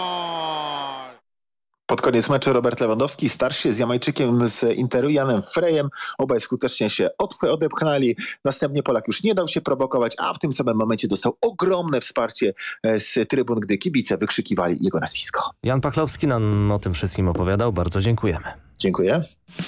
Pod koniec meczu Robert Lewandowski starł się z Jamajczykiem z Interu Janem Frejem. Obaj skutecznie się odepchnęli. Następnie Polak już nie dał się prowokować, a w tym samym momencie dostał ogromne wsparcie z trybun, gdy kibice wykrzykiwali jego nazwisko. Jan Pachlowski nam o tym wszystkim opowiadał. Bardzo dziękujemy. Dziękuję.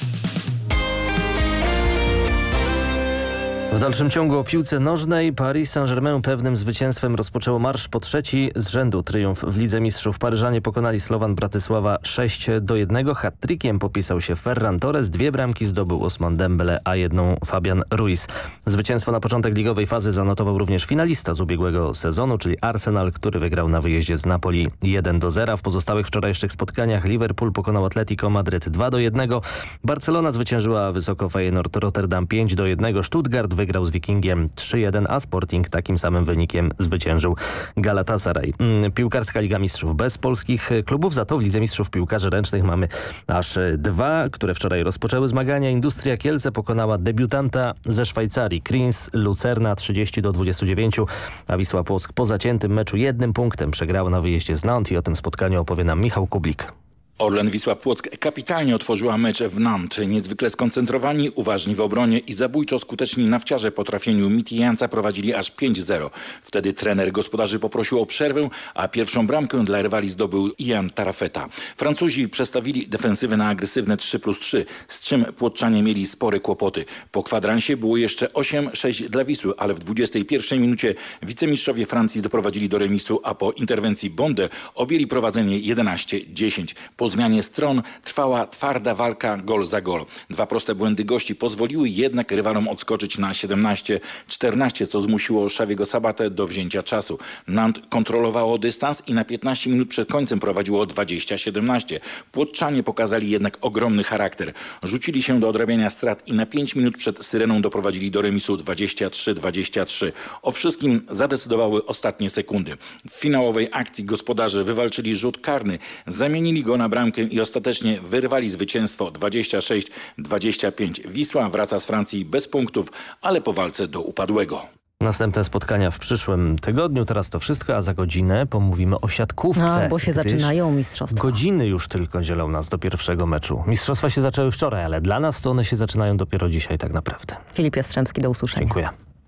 W dalszym ciągu o piłce nożnej Paris Saint-Germain pewnym zwycięstwem rozpoczęło marsz po trzeci z rzędu triumf w Lidze Mistrzów. Paryżanie pokonali Slovan Bratysława 6-1. Hat-trickiem popisał się Ferran Torres. 2 bramki zdobył Ousmane Dembele, a 1 Fabian Ruiz. Zwycięstwo na początek ligowej fazy zanotował również finalista z ubiegłego sezonu, czyli Arsenal, który wygrał na wyjeździe z Napoli 1-0. W pozostałych wczorajszych spotkaniach Liverpool pokonał Atletico Madryt 2-1. Barcelona zwyciężyła wysoko Feyenoord Rotterdam 5-1. Stuttgart wygrał z Wikingiem 3-1, a Sporting takim samym wynikiem zwyciężył Galatasaray. Piłkarska Liga Mistrzów bez polskich klubów, za to w Lidze Mistrzów Piłkarzy Ręcznych mamy aż 2, które wczoraj rozpoczęły zmagania. Industria Kielce pokonała debiutanta ze Szwajcarii, Kriens Lucerna 30-29, a Wisła Płock po zaciętym meczu 1 punktem przegrała na wyjeździe z Nantes i o tym spotkaniu opowie nam Michał Kublik. Orlen Wisła Płock kapitalnie otworzyła mecz w Nantes. Niezwykle skoncentrowani, uważni w obronie i zabójczo skuteczni nawciarze po trafieniu Mitijanca prowadzili aż 5-0. Wtedy trener gospodarzy poprosił o przerwę, a pierwszą bramkę dla rywali zdobył Ian Tarafeta. Francuzi przestawili defensywę na agresywne 3+3, z czym płotczanie mieli spore kłopoty. Po kwadransie było jeszcze 8-6 dla Wisły, ale w 21 minucie wicemistrzowie Francji doprowadzili do remisu, a po interwencji Bonde objęli prowadzenie 11-10. Po zmianie stron trwała twarda walka gol za gol. 2 proste błędy gości pozwoliły jednak rywalom odskoczyć na 17-14, co zmusiło Xaviego Sabatę do wzięcia czasu. Nantes kontrolowało dystans i na 15 minut przed końcem prowadziło 20-17. Płotczanie pokazali jednak ogromny charakter. Rzucili się do odrabiania strat i na 5 minut przed syreną doprowadzili do remisu 23-23. O wszystkim zadecydowały ostatnie sekundy. W finałowej akcji gospodarze wywalczyli rzut karny, zamienili go na bramkę i ostatecznie wyrwali zwycięstwo 26-25. Wisła wraca z Francji bez punktów, ale po walce do upadłego. Następne spotkania w przyszłym tygodniu. Teraz to wszystko, a za godzinę pomówimy o siatkówce. Bo się zaczynają mistrzostwa. Godziny już tylko dzielą nas do pierwszego meczu. Mistrzostwa się zaczęły wczoraj, ale dla nas to one się zaczynają dopiero dzisiaj tak naprawdę. Filip Jastrzębski, do usłyszenia. Dziękuję.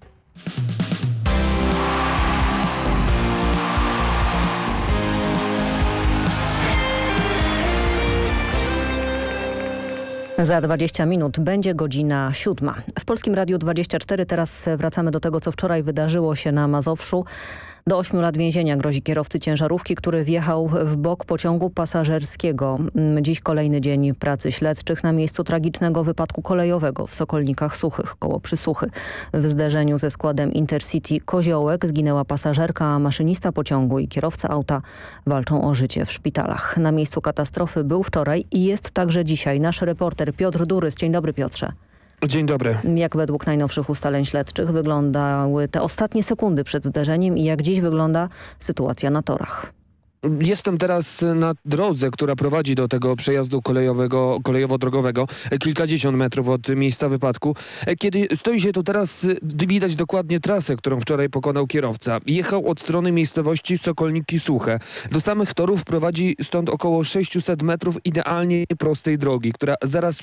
Za 20 minut będzie godzina 7. W Polskim Radiu 24 teraz wracamy do tego, co wczoraj wydarzyło się na Mazowszu. Do 8 lat więzienia grozi kierowcy ciężarówki, który wjechał w bok pociągu pasażerskiego. Dziś kolejny dzień pracy śledczych na miejscu tragicznego wypadku kolejowego w Sokolnikach Suchych koło Przysuchy. W zderzeniu ze składem Intercity Koziołek zginęła pasażerka, a maszynista pociągu i kierowca auta walczą o życie w szpitalach. Na miejscu katastrofy był wczoraj i jest także dzisiaj nasz reporter Piotr Durys. Dzień dobry, Piotrze. Dzień dobry. Jak według najnowszych ustaleń śledczych wyglądały te ostatnie sekundy przed zderzeniem i jak dziś wygląda sytuacja na torach? Jestem teraz na drodze, która prowadzi do tego przejazdu kolejowo-drogowego, kilkadziesiąt metrów od miejsca wypadku. Kiedy stoi się tu teraz, widać dokładnie trasę, którą wczoraj pokonał kierowca. Jechał od strony miejscowości Sokolniki Suche. Do samych torów prowadzi stąd około 600 metrów idealnie prostej drogi, która zaraz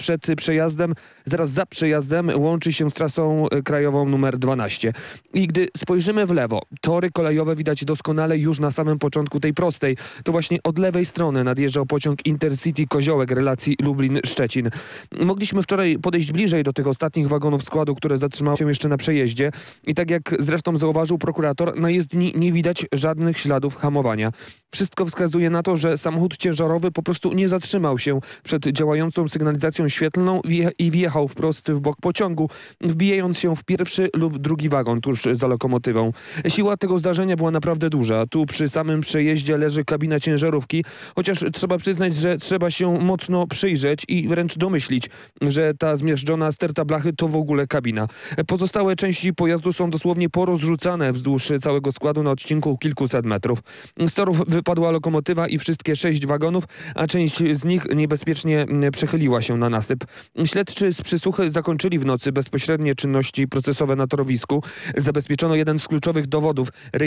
za przejazdem łączy się z trasą krajową numer 12. I gdy spojrzymy w lewo, tory kolejowe widać doskonale już na samym początku tej prostej. To właśnie od lewej strony nadjeżdżał pociąg Intercity Koziołek relacji Lublin-Szczecin. Mogliśmy wczoraj podejść bliżej do tych ostatnich wagonów składu, które zatrzymały się jeszcze na przejeździe i tak jak zresztą zauważył prokurator, na jezdni nie widać żadnych śladów hamowania. Wszystko wskazuje na to, że samochód ciężarowy po prostu nie zatrzymał się przed działającą sygnalizacją świetlną i wjechał wprost w bok pociągu, wbijając się w pierwszy lub drugi wagon tuż za lokomotywą. Siła tego zdarzenia była naprawdę duża. Tu przy samym przejeździe leży kabina ciężarówki, chociaż trzeba przyznać, że trzeba się mocno przyjrzeć i wręcz domyślić, że ta zmiażdżona sterta blachy to w ogóle kabina. Pozostałe części pojazdu są dosłownie porozrzucane wzdłuż całego składu na odcinku kilkuset metrów. Z torów wypadła lokomotywa i wszystkie 6 wagonów, a część z nich niebezpiecznie przechyliła się na nasyp. Śledczy z Przysuchy zakończyli w nocy bezpośrednie czynności procesowe na torowisku. Zabezpieczono jeden z kluczowych dowodów